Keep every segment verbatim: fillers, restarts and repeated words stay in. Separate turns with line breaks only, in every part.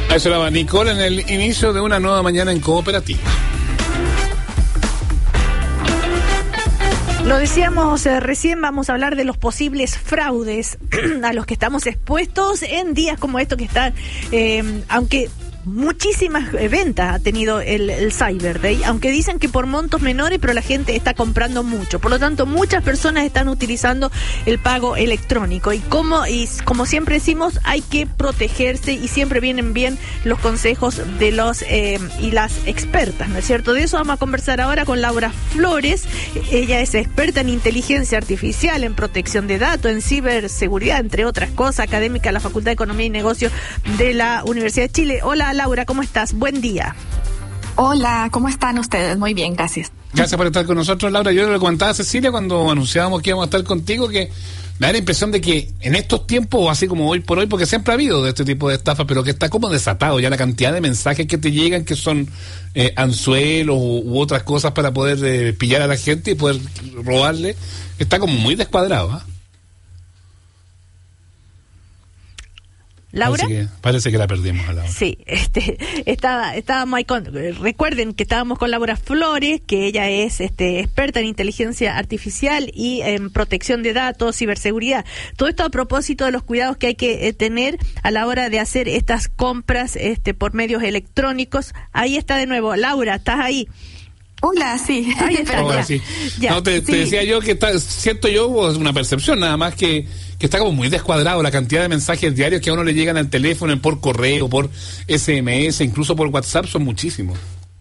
Eso era Nicole en el inicio de una nueva mañana en Cooperativa.
Lo decíamos eh, recién, vamos a hablar de los posibles fraudes a los que estamos expuestos en días como estos que están, eh, aunque muchísimas ventas ha tenido el, el Cyber Day, aunque dicen que por montos menores, pero la gente está comprando mucho. Por lo tanto, muchas personas están utilizando el pago electrónico. Y como, y como siempre decimos, hay que protegerse y siempre vienen bien los consejos de los eh, y las expertas, ¿no es cierto? De eso vamos a conversar ahora con Laura Flores. Ella es experta en inteligencia artificial, en protección de datos, en ciberseguridad, entre otras cosas, académica de la Facultad de Economía y Negocios de la Universidad de Chile. Hola, Laura, ¿cómo estás? Buen día.
Hola, ¿cómo están ustedes? Muy bien, gracias.
Gracias por estar con nosotros, Laura. Yo le comentaba a Cecilia cuando anunciábamos que íbamos a estar contigo que me da la impresión de que en estos tiempos, así como hoy por hoy, porque siempre ha habido de este tipo de estafas, pero que está como desatado ya la cantidad de mensajes que te llegan que son eh, anzuelos u, u otras cosas para poder eh, pillar a la gente y poder robarle, está como muy descuadrado, ¿eh?
¿Laura?
Parece que, parece que la perdimos a Laura.
Sí, este, estaba, estábamos ahí con, recuerden que estábamos con Laura Flores, que ella es este, experta en inteligencia artificial y en protección de datos, ciberseguridad. Todo esto a propósito de los cuidados que hay que eh, tener a la hora de hacer estas compras este, por medios electrónicos. Ahí está de nuevo. Laura, ¿estás ahí?
Hola, sí.
Ahí está,
Hola,
ya.
sí.
Ya,
no, te,
sí.
te decía yo que está, siento yo, es una percepción nada más, que, que está como muy descuadrado la cantidad de mensajes diarios que a uno le llegan al teléfono, por correo, por ese eme ese, incluso por WhatsApp, son muchísimos.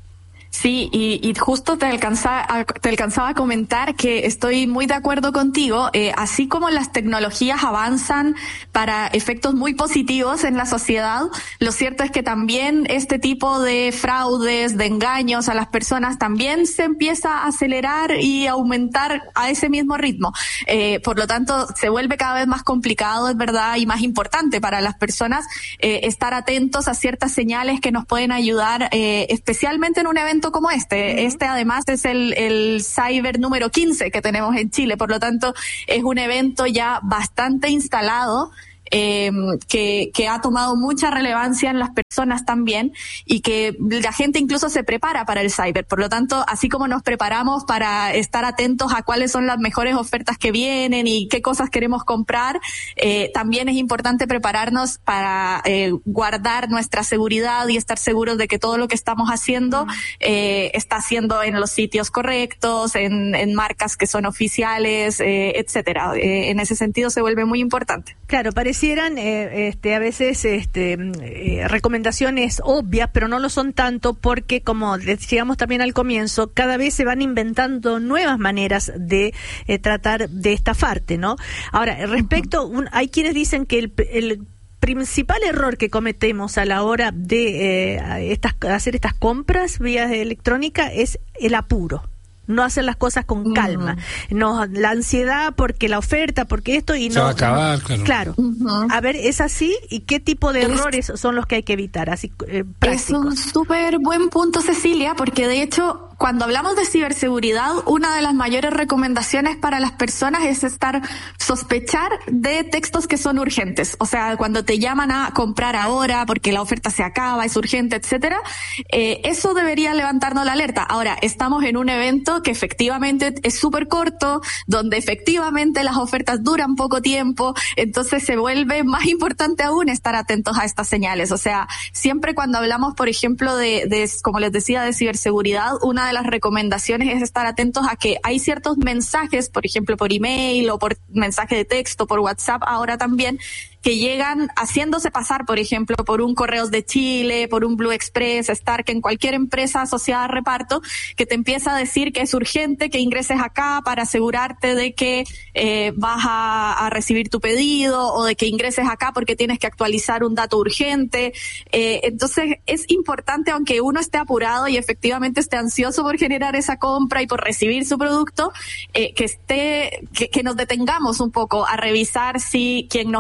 Sí, y, y justo te alcanzaba, te alcanzaba a comentar que estoy muy de acuerdo contigo, eh, así como las tecnologías avanzan para efectos muy positivos en la sociedad, lo cierto es que también este tipo de fraudes, de engaños a las personas también se empieza a acelerar y aumentar a ese mismo ritmo. Eh, por lo tanto, se vuelve cada vez más complicado, es verdad, y más importante para las personas eh, estar atentos a ciertas señales que nos pueden ayudar, eh, especialmente en un evento como este. Este además es el, el Cyber número quince que tenemos en Chile, por lo tanto es un evento ya bastante instalado, eh, que, que ha tomado mucha relevancia en las personas también y que la gente incluso se prepara para el cyber. Por lo tanto, así como nos preparamos para estar atentos a cuáles son las mejores ofertas que vienen y qué cosas queremos comprar, eh, también es importante prepararnos para eh, guardar nuestra seguridad y estar seguros de que todo lo que estamos haciendo eh, está haciendo en los sitios correctos, en, en marcas que son oficiales, eh, etcétera. Eh, en ese sentido se vuelve muy importante.
Claro, parecieran eh, este, a veces este, eh, recomendaciones obvias, pero no lo son tanto porque, como decíamos también al comienzo, cada vez se van inventando nuevas maneras de eh, tratar de estafarte, ¿no? Ahora, respecto, un, hay quienes dicen que el, el principal error que cometemos a la hora de eh, estas, hacer estas compras vía electrónica es el apuro. No hacer las cosas con calma, uh-huh. no la ansiedad porque la oferta, porque esto y no.
Se va a acabar,
no,
claro.
Claro. Uh-huh. A ver, ¿es así? ¿Y qué tipo de es, errores son los que hay que evitar? Así, eh, prácticos.
Es un súper buen punto, Cecilia, porque de hecho, cuando hablamos de ciberseguridad, una de las mayores recomendaciones para las personas es estar sospechar de textos que son urgentes. O sea, cuando te llaman a comprar ahora porque la oferta se acaba, es urgente, etcétera, eh, eso debería levantarnos la alerta. Ahora, estamos en un evento que efectivamente es súper corto, donde efectivamente las ofertas duran poco tiempo, entonces se vuelve más importante aún estar atentos a estas señales. O sea, siempre cuando hablamos, por ejemplo, de, de como les decía, de ciberseguridad, una de las recomendaciones es estar atentos a que hay ciertos mensajes, por ejemplo, por email o por mensaje de texto, por WhatsApp ahora también, que llegan haciéndose pasar, por ejemplo, por un Correos de Chile, por un Blue Express, Stark, en cualquier empresa asociada a reparto, que te empieza a decir que es urgente que ingreses acá para asegurarte de que eh, vas a, a recibir tu pedido, o de que ingreses acá porque tienes que actualizar un dato urgente. Eh, entonces es importante, aunque uno esté apurado y efectivamente esté ansioso por generar esa compra y por recibir su producto, eh, que esté, que, que nos detengamos un poco a revisar si quien nos envía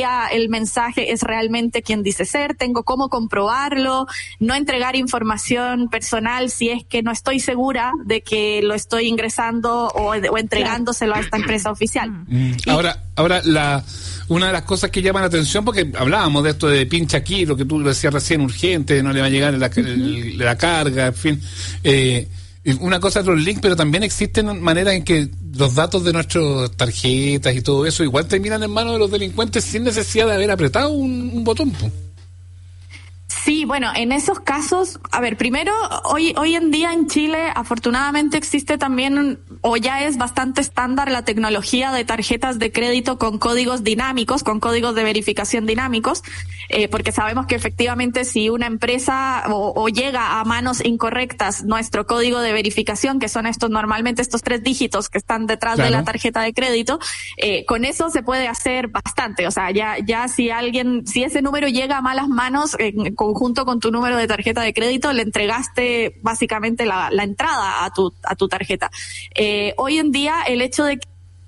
envía el mensaje es realmente quien dice ser, tengo cómo comprobarlo, no entregar información personal si es que no estoy segura de que lo estoy ingresando o, o entregándoselo a esta empresa oficial.
Mm. Ahora, ahora la una de las cosas que llaman la atención, porque hablábamos de esto de pincha aquí, lo que tú decías recién, urgente, no le va a llegar la, el, la carga, en fin, eh, una cosa es los links, pero también existen maneras en que los datos de nuestras tarjetas y todo eso igual terminan en manos de los delincuentes sin necesidad de haber apretado un, un botón.
Sí, bueno, en esos casos, a ver, primero, hoy hoy en día en Chile, afortunadamente existe también, o ya es bastante estándar la tecnología de tarjetas de crédito con códigos dinámicos, con códigos de verificación dinámicos, eh, porque sabemos que efectivamente si una empresa o, o llega a manos incorrectas nuestro código de verificación, que son estos normalmente estos tres dígitos que están detrás claro. de la tarjeta de crédito, eh, con eso se puede hacer bastante, o sea, ya ya si alguien, si ese número llega a malas manos, eh, con junto con tu número de tarjeta de crédito, le entregaste básicamente la, la entrada a tu a tu tarjeta. Eh, hoy en día, el hecho de que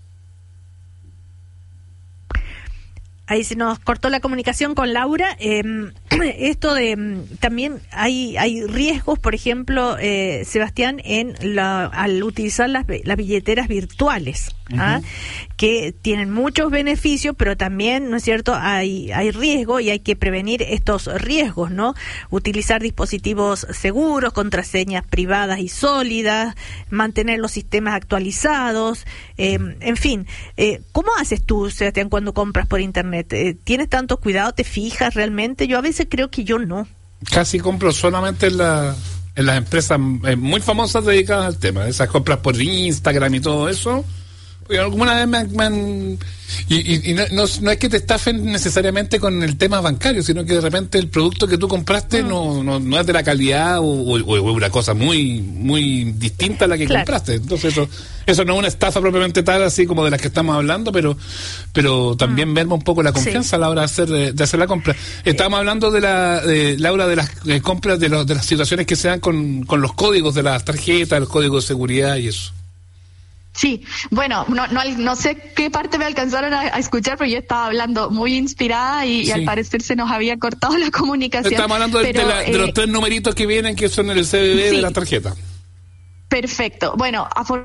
ahí se nos cortó la comunicación con Laura. Eh, esto de también hay hay riesgos, por ejemplo, eh, Sebastián, en la, al utilizar las, las billeteras virtuales, ¿ah? Uh-huh. que tienen muchos beneficios, pero también, ¿no es cierto?, hay hay riesgo y hay que prevenir estos riesgos, ¿no? Utilizar dispositivos seguros, contraseñas privadas y sólidas, mantener los sistemas actualizados, eh, en fin. Eh, ¿Cómo haces tú, Sebastián, cuando compras por internet? Eh, ¿Tienes tanto cuidado? ¿Te fijas realmente? Yo a veces creo que yo no.
Casi compro solamente en, la, en las empresas eh, muy famosas dedicadas al tema, esas compras por Instagram y todo eso. Alguna vez me han... Me han y y, y no, no, no es que te estafen necesariamente con el tema bancario, sino que de repente el producto que tú compraste mm. no, no no es de la calidad o, o, o una cosa muy muy distinta a la que claro. compraste. Entonces eso eso no es una estafa propiamente tal, así como de las que estamos hablando, pero pero también mm. merma un poco la confianza sí. a la hora de hacer de hacer la compra. Estábamos hablando de la de Laura de las de compras de, los, de las situaciones que se dan con, con los códigos de las tarjetas, los códigos de seguridad y eso.
Sí, bueno, no, no no sé qué parte me alcanzaron a, a escuchar, pero yo estaba hablando muy inspirada y, sí. y al parecer se nos había cortado la comunicación.
Estamos hablando de,
pero,
de, la,
eh,
de los tres numeritos que vienen, que son el C V V sí. de la tarjeta.
Perfecto. Bueno, afor-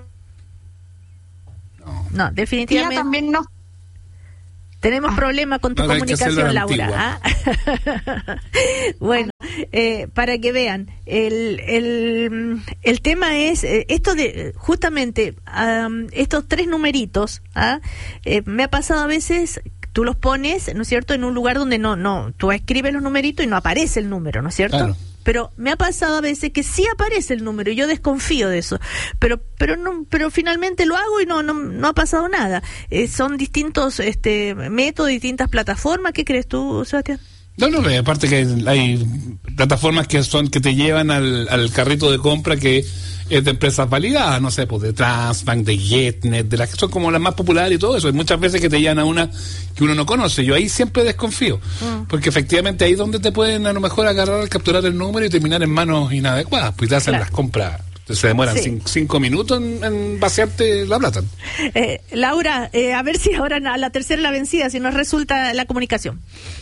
no. no, definitivamente.
Ya también no.
Tenemos ah, problemas con tu no, comunicación, Laura. ¿Ah? Bueno, eh, para que vean, el, el, el tema es eh, esto de justamente um, estos tres numeritos. ¿ah? Eh, me ha pasado a veces, tú los pones, ¿no es cierto?, en un lugar donde no, no, tú escribes los numeritos y no aparece el número, ¿no es cierto? Claro. Pero me ha pasado a veces que sí aparece el número y yo desconfío de eso, pero pero no pero finalmente lo hago y no no, no ha pasado nada. Eh, son distintos este métodos, distintas plataformas. ¿Qué crees tú, Sebastián?
No, no, aparte que hay plataformas que son que te llevan al, al carrito de compra que es de empresas validadas, no sé, pues de Transbank, de Getnet, de las que son como las más populares y todo eso. Hay muchas veces que te llevan a una que uno no conoce. Yo ahí siempre desconfío, mm. porque efectivamente ahí es donde te pueden a lo mejor agarrar, capturar el número y terminar en manos inadecuadas, pues te hacen claro. las compras. Se demoran sí. cinco, cinco minutos en, en vaciarte la plata.
Eh, Laura, eh, a ver si ahora a la tercera la vencida, si nos resulta la comunicación.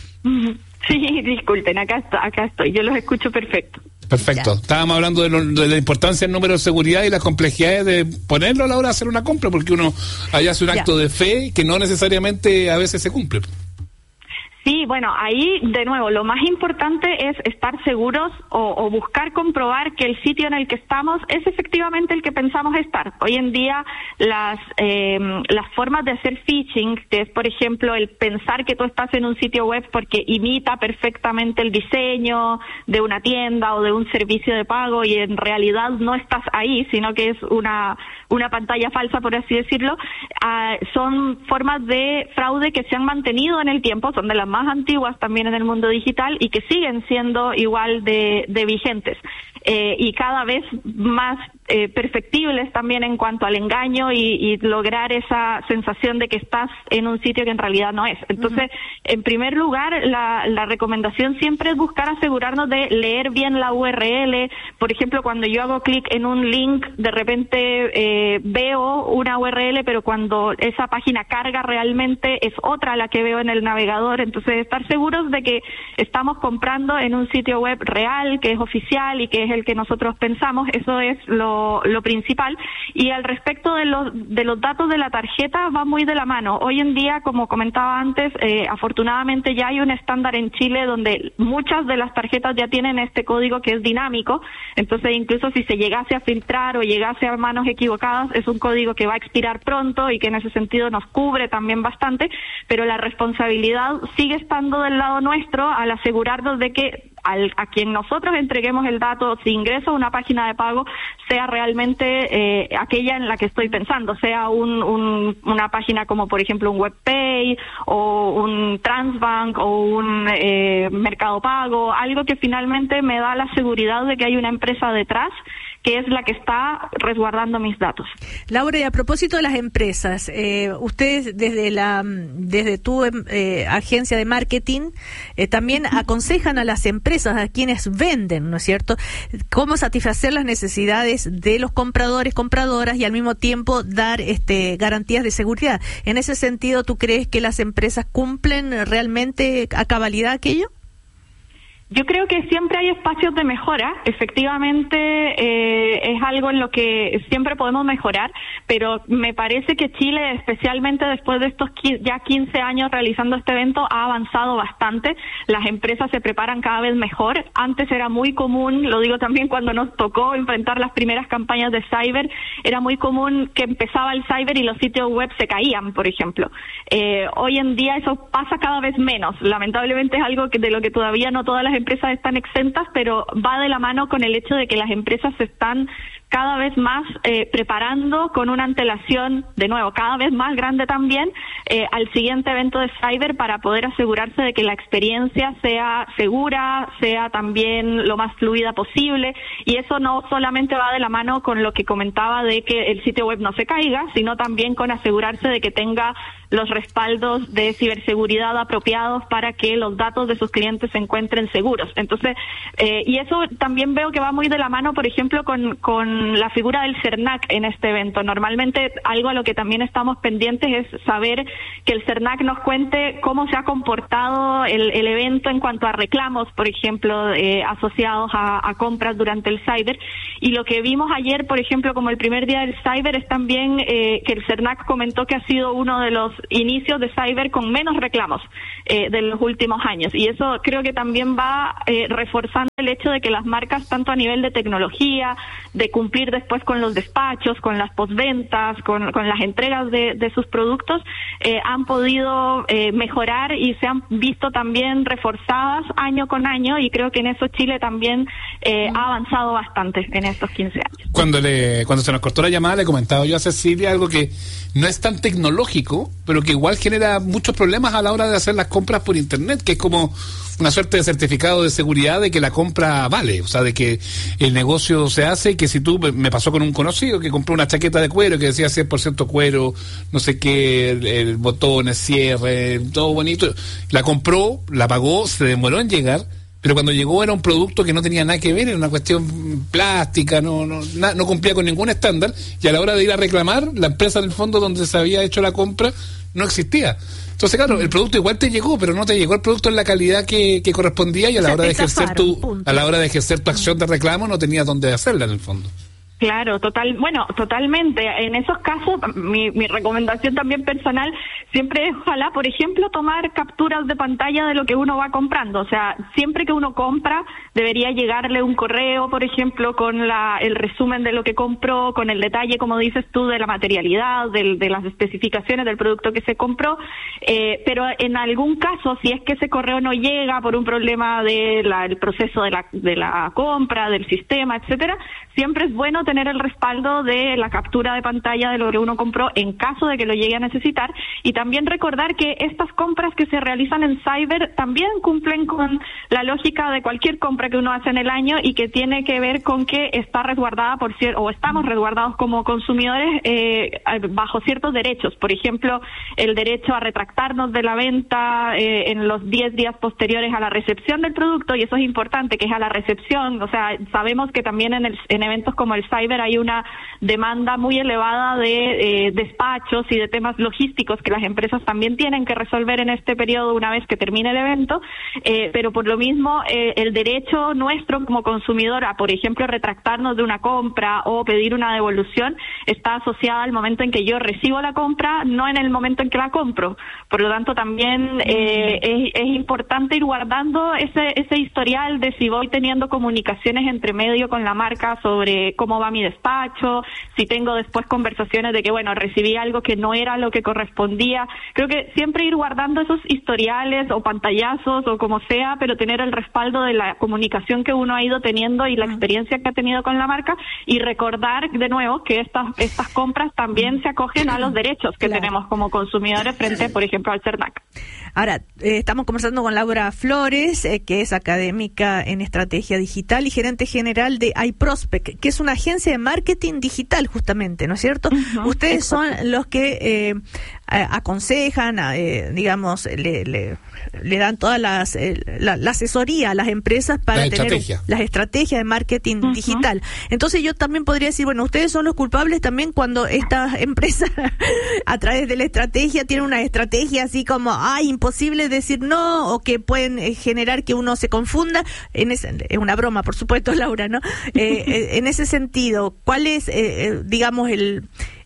Sí, disculpen, acá estoy, acá estoy, yo los escucho perfecto.
Perfecto. Ya. Estábamos hablando de, lo, de la importancia del número de seguridad y las complejidades de ponerlo a la hora de hacer una compra, porque uno allá hace un ya. acto de fe que no necesariamente a veces se cumple.
Sí, bueno, ahí de nuevo lo más importante es estar seguros o, o buscar comprobar que el sitio en el que estamos es efectivamente el que pensamos estar. Hoy en día las eh, las formas de hacer phishing, que es por ejemplo el pensar que tú estás en un sitio web porque imita perfectamente el diseño de una tienda o de un servicio de pago y en realidad no estás ahí, sino que es una una pantalla falsa, por así decirlo, uh, son formas de fraude que se han mantenido en el tiempo, son de las más antiguas también en el mundo digital y que siguen siendo igual de, de vigentes. Eh, y cada vez más eh, perfectibles también en cuanto al engaño y, y lograr esa sensación de que estás en un sitio que en realidad no es. Entonces, uh-huh. en primer lugar, la, la recomendación siempre es buscar asegurarnos de leer bien la U R L. Por ejemplo, cuando yo hago clic en un link, de repente eh, veo una U R L, pero cuando esa página carga realmente es otra la que veo en el navegador. Entonces, estar seguros de que estamos comprando en un sitio web real, que es oficial y que es el que nosotros pensamos, eso es lo lo principal. Y al respecto de los de los datos de la tarjeta, va muy de la mano. Hoy en día, como comentaba antes, eh, afortunadamente ya hay un estándar en Chile donde muchas de las tarjetas ya tienen este código que es dinámico. Entonces, incluso si se llegase a filtrar o llegase a manos equivocadas, es un código que va a expirar pronto y que en ese sentido nos cubre también bastante, pero la responsabilidad sigue estando del lado nuestro al asegurarnos de que Al, a quien nosotros entreguemos el dato, si ingreso a una página de pago, sea realmente eh, aquella en la que estoy pensando, sea un, un, una página como por ejemplo un WebPay o un Transbank o un eh, Mercado Pago, algo que finalmente me da la seguridad de que hay una empresa detrás que es la que está resguardando mis datos.
Laura, y a propósito de las empresas, eh, ustedes desde la desde tu eh, agencia de marketing eh, también aconsejan a las empresas, a quienes venden, ¿no es cierto?, cómo satisfacer las necesidades de los compradores, compradoras y al mismo tiempo dar este garantías de seguridad. En ese sentido, ¿tú crees que las empresas cumplen realmente a cabalidad aquello?
Yo creo que siempre hay espacios de mejora. Efectivamente, eh, es algo en lo que siempre podemos mejorar, pero me parece que Chile, especialmente después de estos ya quince años realizando este evento, ha avanzado bastante. Las empresas se preparan cada vez mejor. Antes era muy común, lo digo también cuando nos tocó enfrentar las primeras campañas de cyber, era muy común que empezaba el cyber y los sitios web se caían, por ejemplo. Eh, hoy en día eso pasa cada vez menos. Lamentablemente es algo que de lo que todavía no todas las empresas están exentas, pero va de la mano con el hecho de que las empresas se están cada vez más eh, preparando con una antelación, de nuevo, cada vez más grande también, eh, al siguiente evento de cyber para poder asegurarse de que la experiencia sea segura, sea también lo más fluida posible, y eso no solamente va de la mano con lo que comentaba de que el sitio web no se caiga, sino también con asegurarse de que tenga los respaldos de ciberseguridad apropiados para que los datos de sus clientes se encuentren seguros. Entonces, eh, y eso también veo que va muy de la mano, por ejemplo, con, con la figura del CERNAC en este evento. Normalmente, algo a lo que también estamos pendientes es saber que el CERNAC nos cuente cómo se ha comportado el, el evento en cuanto a reclamos, por ejemplo, eh, asociados a, a compras durante el cyber. Y lo que vimos ayer, por ejemplo, como el primer día del cyber, es también eh, que el CERNAC comentó que ha sido uno de los inicios de cyber con menos reclamos eh, de los últimos años, y eso creo que también va eh, reforzando el hecho de que las marcas, tanto a nivel de tecnología, de cumplir después con los despachos, con las postventas, con, con las entregas de, de sus productos, eh, han podido eh, mejorar y se han visto también reforzadas año con año, y creo que en eso Chile también eh, ha avanzado bastante en estos quince años.
Cuando le cuando se nos cortó la llamada, le comentaba yo a Cecilia algo que no es tan tecnológico, pero que igual genera muchos problemas a la hora de hacer las compras por internet, que es como una suerte de certificado de seguridad de que la compra vale, o sea, de que el negocio se hace, y que si tú, me pasó con un conocido que compró una chaqueta de cuero que decía cien por ciento cuero, no sé qué, el, el botón, el cierre, todo bonito, la compró, la pagó, se demoró en llegar, pero cuando llegó era un producto que no tenía nada que ver, era una cuestión plástica, no no na, no cumplía con ningún estándar, y a la hora de ir a reclamar, la empresa del fondo donde se había hecho la compra no existía. Entonces, claro, el producto igual te llegó, pero no te llegó el producto en la calidad que, que correspondía, y a la hora de ejercer tu a la hora de ejercer tu acción de reclamo no tenías dónde hacerla en el fondo.
Claro, total, bueno, totalmente. En esos casos, mi, mi recomendación también personal siempre es, ojalá, por ejemplo, tomar capturas de pantalla de lo que uno va comprando. O sea, siempre que uno compra, debería llegarle un correo, por ejemplo, con la, el resumen de lo que compró, con el detalle, como dices tú, de la materialidad, de, de las especificaciones del producto que se compró. Eh, pero en algún caso, si es que ese correo no llega por un problema del proceso de la, de la compra, del sistema, etcétera, siempre es bueno tener el respaldo de la captura de pantalla de lo que uno compró en caso de que lo llegue a necesitar, y también recordar que estas compras que se realizan en cyber también cumplen con la lógica de cualquier compra que uno hace en el año y que tiene que ver con que está resguardada por cier- o estamos resguardados como consumidores eh, bajo ciertos derechos. Por ejemplo, el derecho a retractarnos de la venta eh, en los diez días posteriores a la recepción del producto, y eso es importante, que es a la recepción. O sea, sabemos que también en, el, en eventos como el cyber hay una demanda muy elevada de eh, despachos y de temas logísticos que las empresas también tienen que resolver en este periodo una vez que termine el evento, eh, pero por lo mismo eh, el derecho nuestro como consumidor a, por ejemplo, retractarnos de una compra o pedir una devolución está asociada al momento en que yo recibo la compra, no en el momento en que la compro. Por lo tanto, también eh, es, es importante ir guardando ese, ese historial de si voy teniendo comunicaciones entre medio con la marca sobre cómo va mi despacho, si tengo después conversaciones de que, bueno, recibí algo que no era lo que correspondía. Creo que siempre ir guardando esos historiales o pantallazos o como sea, pero tener el respaldo de la comunicación que uno ha ido teniendo y la experiencia que ha tenido con la marca, y recordar de nuevo que estas estas compras también se acogen a los derechos que claro. tenemos como consumidores frente, por ejemplo, al CERNAC.
Ahora, eh, estamos conversando con Laura Flores, eh, que es académica en estrategia digital y gerente general de iProspect, que es una agencia de marketing digital justamente, ¿no es cierto? Uh-huh. Ustedes son los que eh, aconsejan, eh, digamos, le, le, le dan toda las, eh, la, la asesoría a las empresas para
la
tener
estrategia.
las estrategias de marketing
uh-huh.
digital. Entonces yo también podría decir, bueno, ustedes son los culpables también cuando estas empresas a través de la estrategia tienen una estrategia así como, ay, imposible decir no, o que pueden eh, generar que uno se confunda. En ese, es una broma, por supuesto, Laura, ¿no? Eh, en ese sentido, ¿cuál es, eh, digamos, el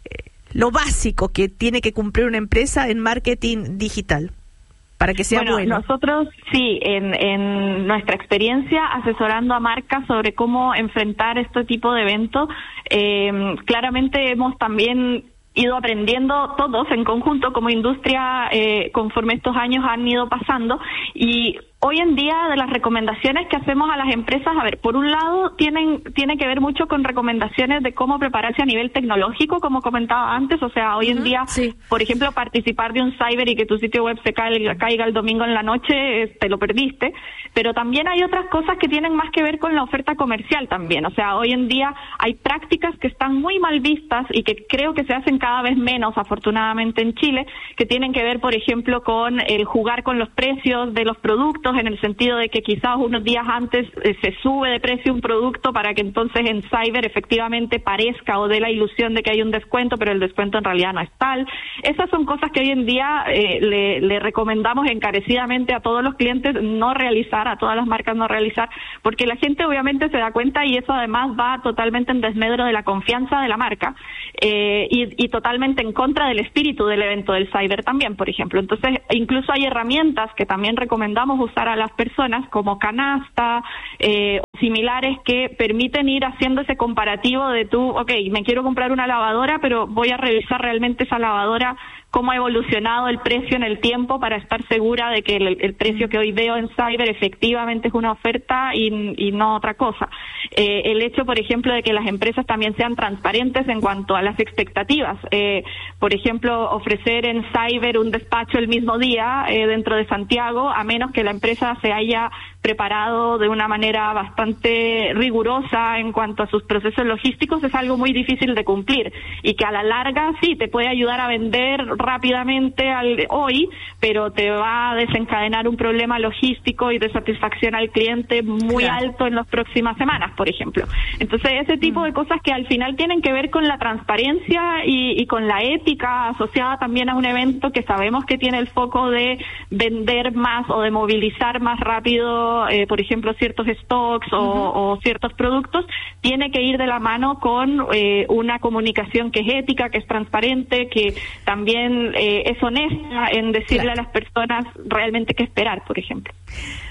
lo básico que tiene que cumplir una empresa en marketing digital para que sea
bueno?
bueno.
Nosotros, sí, en, en nuestra experiencia asesorando a marcas sobre cómo enfrentar este tipo de eventos, eh, claramente hemos también ido aprendiendo todos en conjunto como industria eh, conforme estos años han ido pasando, y hoy en día de las recomendaciones que hacemos a las empresas, a ver, por un lado tienen tiene que ver mucho con recomendaciones de cómo prepararse a nivel tecnológico, como comentaba antes. O sea, hoy uh-huh, en día,
sí.
por ejemplo, participar de un cyber y que tu sitio web se caiga, caiga el domingo en la noche, eh, te lo perdiste. Pero también hay otras cosas que tienen más que ver con la oferta comercial también. O sea, hoy en día hay prácticas que están muy mal vistas y que creo que se hacen cada vez menos, afortunadamente, en Chile, que tienen que ver, por ejemplo, con el jugar con los precios de los productos, en el sentido de que quizás unos días antes eh, se sube de precio un producto para que entonces en cyber efectivamente parezca o dé la ilusión de que hay un descuento, pero el descuento en realidad no es tal. Esas son cosas que hoy en día eh, le, le recomendamos encarecidamente a todos los clientes no realizar, a todas las marcas no realizar, porque la gente obviamente se da cuenta, y eso además va totalmente en desmedro de la confianza de la marca eh, y, y totalmente en contra del espíritu del evento del cyber también, por ejemplo. Entonces, incluso hay herramientas que también recomendamos usar a las personas como Canasta, eh, similares, que permiten ir haciendo ese comparativo de tú, ok, me quiero comprar una lavadora, pero voy a revisar realmente esa lavadora, cómo ha evolucionado el precio en el tiempo para estar segura de que el, el precio que hoy veo en cyber efectivamente es una oferta y, y no otra cosa. Eh, el hecho, por ejemplo, de que las empresas también sean transparentes en cuanto a las expectativas. Eh, por ejemplo, ofrecer en cyber un despacho el mismo día eh, dentro de Santiago, a menos que la empresa se haya preparado de una manera bastante rigurosa en cuanto a sus procesos logísticos, es algo muy difícil de cumplir y que a la larga sí te puede ayudar a vender rápidamente al hoy, pero te va a desencadenar un problema logístico y de satisfacción al cliente muy claro. alto en las próximas semanas, por ejemplo. Entonces, ese tipo mm. de cosas que al final tienen que ver con la transparencia y, y con la ética asociada también a un evento que sabemos que tiene el foco de vender más o de movilizar más rápido Eh, por ejemplo, ciertos stocks o, uh-huh. o ciertos productos, tiene que ir de la mano con eh, una comunicación que es ética, que es transparente, que también eh, es honesta en decirle claro. a las personas realmente qué esperar, por ejemplo.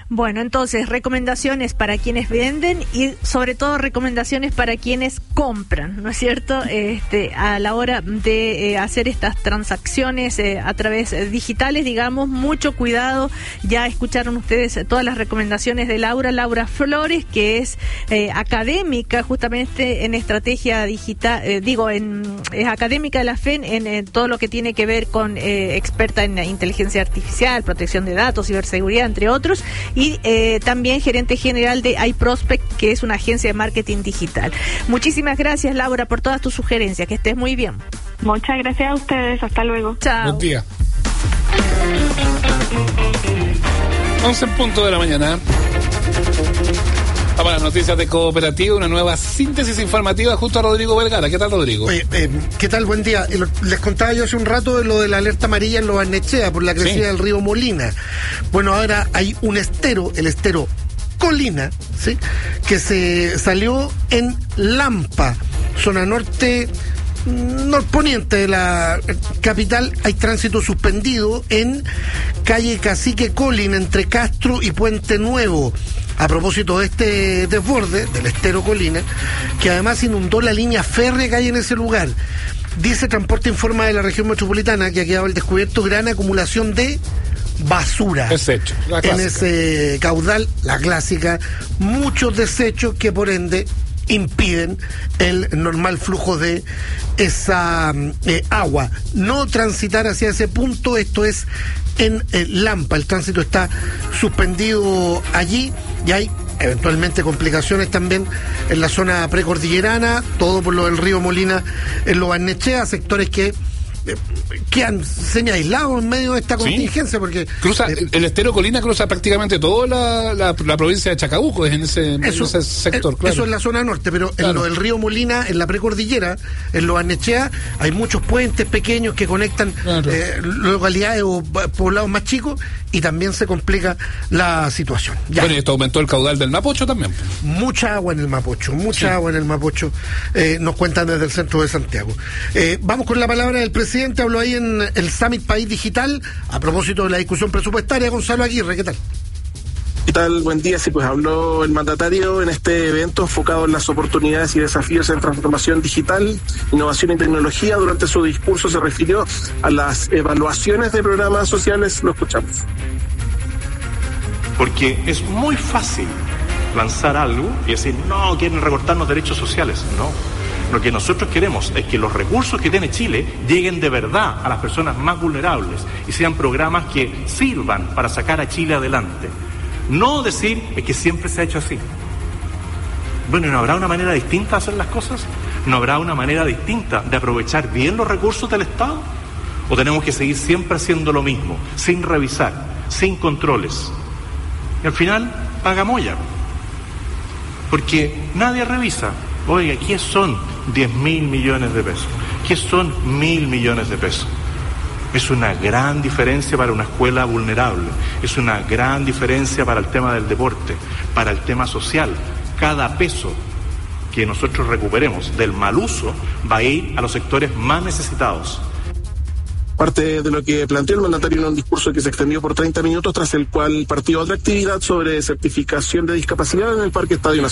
Bueno, entonces, recomendaciones para quienes venden y sobre todo recomendaciones para quienes compran, ¿no es cierto? Este, a la hora de eh, hacer estas transacciones eh, a través eh, digitales, digamos, mucho cuidado. Ya escucharon ustedes eh, todas las recomendaciones de Laura, Laura Flores, que es eh, académica justamente en estrategia digital, eh, digo, en es académica de la F E N en, en todo lo que tiene que ver con eh, experta en inteligencia artificial, protección de datos, ciberseguridad, entre otros. Y eh, también gerente general de iProspect, que es una agencia de marketing digital. Muchísimas gracias, Laura, por todas tus sugerencias. Que estés muy bien.
Muchas gracias a ustedes. Hasta luego.
Chao.
Buen día. once en punto de la mañana. Vamos a las noticias de Cooperativa, una nueva síntesis informativa junto a Rodrigo Vergara. ¿Qué tal, Rodrigo?
Oye, eh, ¿qué tal? Buen día. Eh, les contaba yo hace un rato de lo de la alerta amarilla en Lo Barnechea por la crecida sí. del río Molina. Bueno, ahora hay un estero, el estero Colina, ¿sí?, que se salió en Lampa, zona norte norponiente de la capital. Hay tránsito suspendido en calle Cacique Colina entre Castro y Puente Nuevo, a propósito de este desborde del estero Colina, que además inundó la línea férrea que hay en ese lugar. Dice Transporte Informa de la región metropolitana que ha quedado al descubierto gran acumulación de basura.
Desecho, la
en ese caudal, la clásica, muchos desechos que por ende impiden el normal flujo de esa eh, agua. No transitar hacia ese punto, esto es en eh, Lampa, el tránsito está suspendido allí y hay eventualmente complicaciones también en la zona precordillerana, todo por lo del río Molina en Lo Barnechea, sectores que eh, quedan semi-aislados en medio de esta contingencia, sí, porque
cruza
eh,
el estero Colina cruza prácticamente toda la, la, la provincia de Chacabuco, es en ese,
eso,
en ese sector,
eh,
claro.
Eso es la zona norte, pero
claro.
en lo del río Molina, en la precordillera, en Lo Barnechea, hay muchos puentes pequeños que conectan claro. eh, localidades o poblados más chicos y también se complica la situación. Ya.
Bueno, y esto aumentó el caudal del Mapocho también.
Mucha agua en el Mapocho, mucha
sí.
agua en el Mapocho, eh, nos cuentan desde el centro de Santiago. Eh, vamos con la palabra del presidente, habló ahí en el Summit País Digital, a propósito de la discusión presupuestaria. Gonzalo Aguirre, ¿qué tal?
¿Qué tal? Buen día. Sí, pues habló el mandatario en este evento enfocado en las oportunidades y desafíos en transformación digital, innovación y tecnología. Durante su discurso se refirió a las evaluaciones de programas sociales. Lo escuchamos.
Porque es muy fácil lanzar algo y decir, no, quieren recortarnos derechos sociales. No. Lo que nosotros queremos es que los recursos que tiene Chile lleguen de verdad a las personas más vulnerables y sean programas que sirvan para sacar a Chile adelante. No decir es que siempre se ha hecho así. Bueno, ¿no habrá una manera distinta de hacer las cosas? ¿No habrá una manera distinta de aprovechar bien los recursos del Estado? ¿O tenemos que seguir siempre haciendo lo mismo, sin revisar, sin controles? Y al final, paga molla. Porque nadie revisa. Oiga, ¿qué son diez mil millones de pesos? ¿Qué son mil millones de pesos? Es una gran diferencia para una escuela vulnerable, es una gran diferencia para el tema del deporte, para el tema social. Cada peso que nosotros recuperemos del mal uso va a ir a los sectores más necesitados.
Parte de lo que planteó el mandatario en un discurso que se extendió por treinta minutos, tras el cual partió otra actividad sobre certificación de discapacidad en el Parque Estadio Nacional.